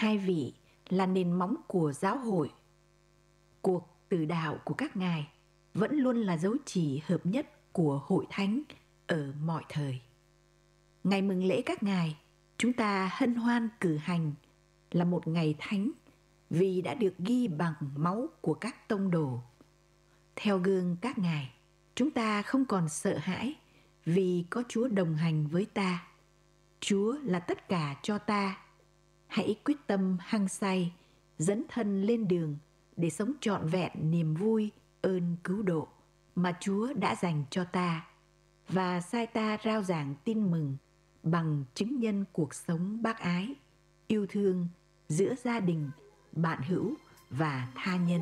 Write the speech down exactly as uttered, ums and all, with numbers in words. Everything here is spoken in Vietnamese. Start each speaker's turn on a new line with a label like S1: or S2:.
S1: Hai vị là nền móng của giáo hội. Cuộc tử đạo của các ngài vẫn luôn là dấu chỉ hợp nhất của hội thánh ở mọi thời. Ngày mừng lễ các ngài, chúng ta hân hoan cử hành là một ngày thánh vì đã được ghi bằng máu của các tông đồ. Theo gương các ngài, chúng ta không còn sợ hãi vì có Chúa đồng hành với ta. Chúa là tất cả cho ta. Hãy quyết tâm hăng say, dấn thân lên đường để sống trọn vẹn niềm vui, ơn cứu độ mà Chúa đã dành cho ta, và sai ta rao giảng tin mừng bằng chứng nhân cuộc sống bác ái, yêu thương giữa gia đình, bạn hữu và tha nhân.